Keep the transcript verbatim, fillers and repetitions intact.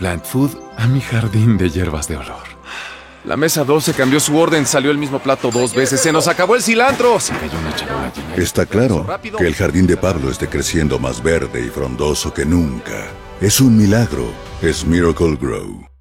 plant food a mi jardín de hierbas de olor. La mesa doce cambió su orden, salió el mismo plato dos veces. ¡Se nos acabó el cilantro! Se cayó una charola llena. Está claro que el jardín de Pablo esté creciendo más verde y frondoso que nunca. Es un milagro. Es Miracle Grow.